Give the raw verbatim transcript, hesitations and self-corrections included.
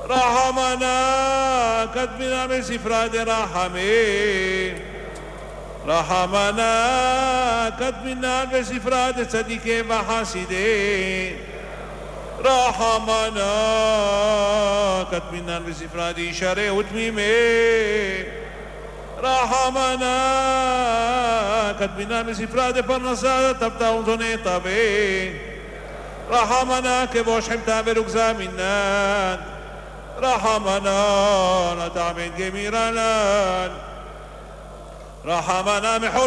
رحمنا كتبنا بسفرة رحمين رحمنا كتبنا بسفرة صديق وحاسدين رحمنا كتبنا بسفرة شر وتميمين رحمنا كتبنا بسفرة فرنسا تبتا وزني طبين رحمنا كبوش حمتا برقزا منان رحمنا نتعمل جميرانا رحمنا محور